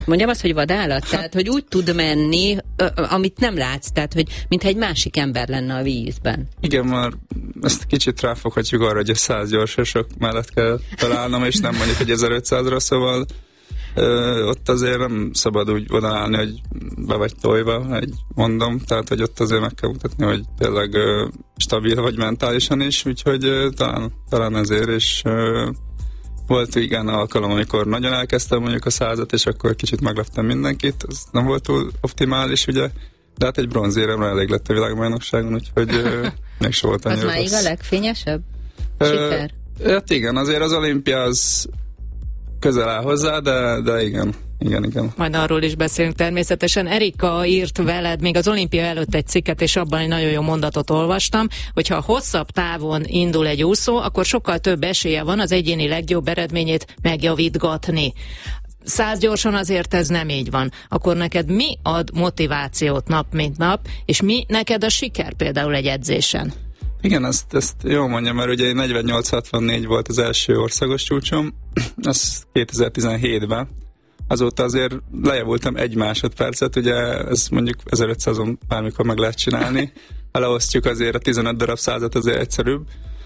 Mondjam azt, hogy vadállat? Tehát, hogy úgy tud menni, amit nem látsz, tehát, hogy mintha egy másik ember lenne a vízben. Igen, már ezt kicsit ráfoghatjuk arra, hogy a 100 gyorsosok mellett kell találnom, és nem mondjuk, hogy 1500-ra, szóval ott azért nem szabad úgy odaállni, hogy be vagy tojva, mondom, tehát, hogy ott azért meg kell mutatni, hogy tényleg stabil vagy mentálisan is, úgyhogy talán ezért, és volt igen alkalom, amikor nagyon elkezdtem mondjuk a 100-at, és akkor kicsit megleptem mindenkit, ez nem volt túl optimális, ugye, de hát egy bronzéremre elég lett a világbajnokságon, úgyhogy még se volt annyira. Az máig a legfényesebb siker? Hát igen, azért az olimpia az közel áll hozzá, de igen. Majd arról is beszélünk természetesen. Erika írt veled még az olimpia előtt egy cikket, és abban egy nagyon jó mondatot olvastam, hogyha hosszabb távon indul egy úszó, akkor sokkal több esélye van az egyéni legjobb eredményét megjavítgatni. 100 gyorsan azért ez nem így van. Akkor neked mi ad motivációt nap mint nap, és mi neked a siker például egy edzésen? Igen, ezt jól mondjam, mert ugye 48-64 volt az első országos csúcsom, az 2017-ben. Azóta azért lejavultam 1 másodpercet, ugye ez mondjuk 1500-on bármikor meg lehet csinálni. Ha leosztjuk azért a 15 darab 100-at, azért egyszerűbb.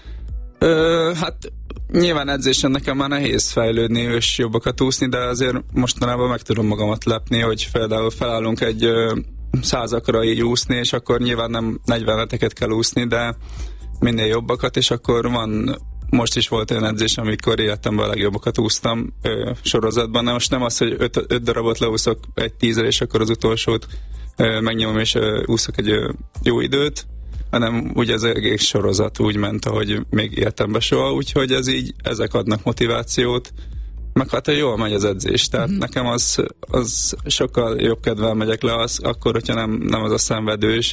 Hát nyilván edzésen nekem már nehéz fejlődni és jobbakat úszni, de azért mostanában meg tudom magamat lepni, hogy például felállunk egy 100-akra így úszni, és akkor nyilván nem 40-eteket kell úszni, de minél jobbakat, és akkor van, most is volt olyan edzés, amikor életemben a legjobbakat úsztam sorozatban, de most nem az, hogy 5 darabot leúszok egy 10-re, és akkor az utolsót megnyomom, és úszok egy jó időt, hanem ugye az egész sorozat úgy ment, ahogy még életemben soha, úgyhogy ezek adnak motivációt, meg hát jól megy az edzés, tehát nekem az sokkal jobb kedvel megyek le akkor, hogyha nem az a szenvedős,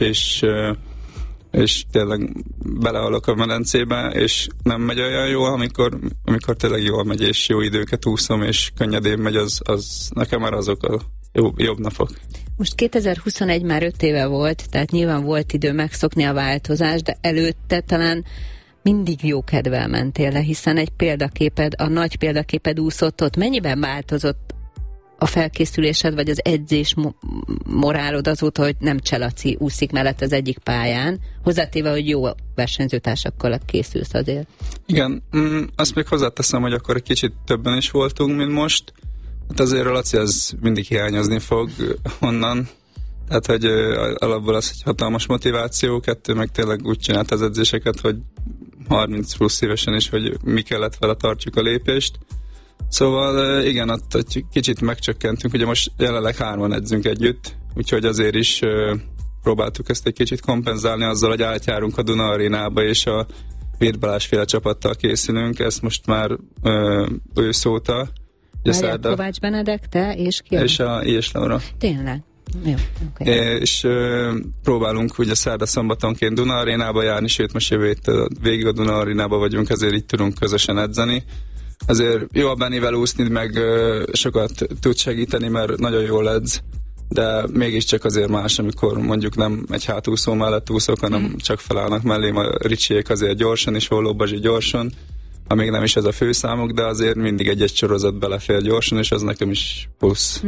és tényleg belehalok a medencébe, és nem megy olyan jól, amikor tényleg jól megy, és jó időket úszom, és könnyedén megy, az nekem már azok a jobb napok. Most 2021 már 5 éve volt, tehát nyilván volt idő megszokni a változást, de előtte talán mindig jó kedvel mentél le, hiszen egy példaképed, a nagy példaképed úszott ott. Mennyiben változott a felkészülésed, vagy az edzés morálod azóta, hogy nem Cselaci úszik mellett az egyik pályán, hozzátéve, hogy jó versenyzőtársakkal készülsz azért? Igen, azt még hozzáteszem, hogy akkor egy kicsit többen is voltunk, mint most. Hát azért a Laci az mindig hiányozni fog onnan. Tehát, hogy alapból az egy hatalmas motiváció, 2 meg tényleg úgy csinált az edzéseket, hogy 30 plusz évesen is, hogy mi kellett vele tartjuk a lépést. Szóval igen, ott egy kicsit megcsökkentünk, ugye most jelenleg 3-an edzünk együtt, úgyhogy azért is próbáltuk ezt egy kicsit kompenzálni azzal, hogy átjárunk a Duna Arénába, és a Virth Balázs-féle csapattal készülünk, ezt most már őszóta. Kovács Benedek, te és ki? És a Ilyes Laura. Tényleg? Jó, okay. És próbálunk ugye szerda-szombatonként Duna Arénába járni, sőt most jövő héttől végig a Duna Arénába vagyunk, ezért itt tudunk közösen edzeni. Azért jó a Bennivel úszni, meg sokat tud segíteni, mert nagyon jól edz, de mégiscsak azért más, amikor mondjuk nem egy hátúszó mellett úszok, hanem csak felállnak mellém a Ricsiék azért gyorsan, és Holló Bazsi gyorsan, amíg nem is ez a főszámuk, de azért mindig egy sorozat belefér gyorsan, és az nekem is plusz.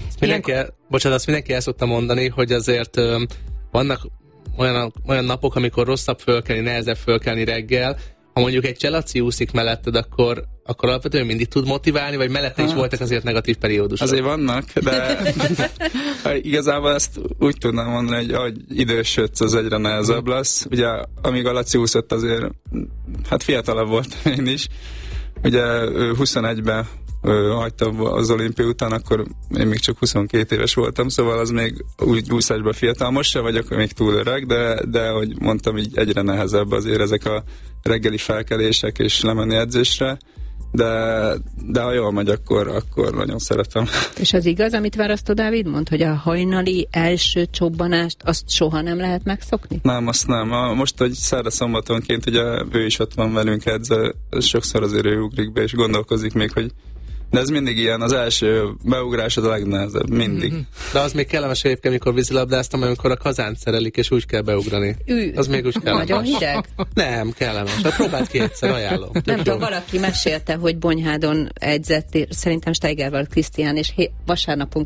Azt mindenki el szokta mondani, hogy azért vannak olyan napok, amikor rosszabb fölkelni, nehezebb fölkelni reggel. Ha mondjuk egy Cselaci úszik melletted, akkor alapvetően mindig tud motiválni, vagy mellette is voltak azért negatív periódusok? Azért vannak, de igazából ezt úgy tudnám mondani, hogy ahogy idősödsz, az egyre nehezebb lesz. Ugye, amíg a Laci úszott, azért hát fiatalabb voltam én is. Ugye 21-ben hagytam az olimpia után, akkor én még csak 22 éves voltam, szóval az még úgy úszásban fiatal. Most sem vagyok még túl öreg, de ahogy mondtam, így egyre nehezebb azért ezek a reggeli felkelések és lemenni edzésre, de ha jól megy, akkor nagyon szeretem. És az igaz, amit Varasztó Dávid mond, hogy a hajnali első csobbanást azt soha nem lehet megszokni? Nem, azt nem. Most, hogy szerda-szombatonként ugye ő is ott van velünk edz, sokszor azért ő ugrik be, és gondolkozik még, hogy De ez mindig ilyen, az első beugrásod a legnehezebb, mindig. De az még kellemes egyébként, amikor vízilabdáztam, amikor a kazánt szerelik, és úgy kell beugrani. Az még úgy kellemes. Nagyon hideg? Nem, kellemes. De próbáld ki egyszer, ajánlom. Nem tudom, valaki mesélte, hogy Bonyhádon edzett, szerintem Steigerwald Krisztián, és vasárnapon